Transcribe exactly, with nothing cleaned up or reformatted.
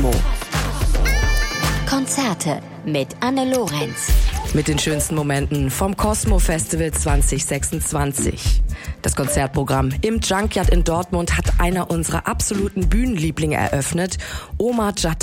Cosmo. Konzerte mit Anne Lorenz. Mit den schönsten Momenten vom Cosmo Festival zwanzig sechsundzwanzig. Das Konzertprogramm im Junkyard in Dortmund hat einer unserer absoluten Bühnenlieblinge eröffnet, Omar Jatta.